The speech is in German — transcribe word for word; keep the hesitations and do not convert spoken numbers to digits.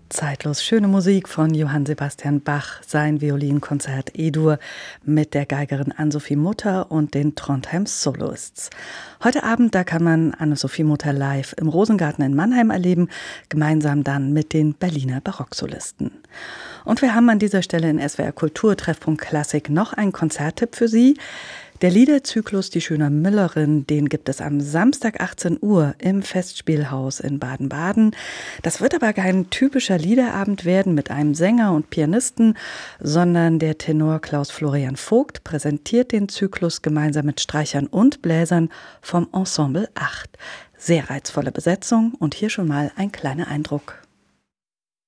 Zeitlos schöne Musik von Johann Sebastian Bach, sein Violinkonzert E-Dur mit der Geigerin Ann-Sophie Mutter und den Trondheim Soloists. Heute Abend, da kann man Anne-Sophie Mutter live im Rosengarten in Mannheim erleben, gemeinsam dann mit den Berliner Barocksolisten. Und wir haben an dieser Stelle in S W R Kultur Treffpunkt Klassik noch einen Konzerttipp für Sie. Der Liederzyklus Die schöne Müllerin, den gibt es am Samstag achtzehn Uhr im Festspielhaus in Baden-Baden. Das wird aber kein typischer Liederabend werden mit einem Sänger und Pianisten, sondern der Tenor Klaus Florian Vogt präsentiert den Zyklus gemeinsam mit Streichern und Bläsern vom Ensemble acht. Sehr reizvolle Besetzung und hier schon mal ein kleiner Eindruck.